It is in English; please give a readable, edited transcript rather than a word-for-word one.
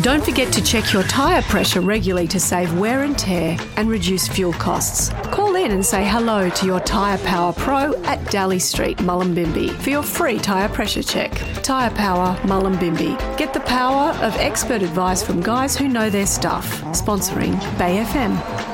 Don't forget to check your tyre pressure regularly to save wear and tear and reduce fuel costs. Call in and say hello to your Tyre Power Pro at Daly Street, Mullumbimby for your free tyre pressure check. Tyre Power, Mullumbimby. Get the power of expert advice from guys who know their stuff. Sponsoring Bay FM.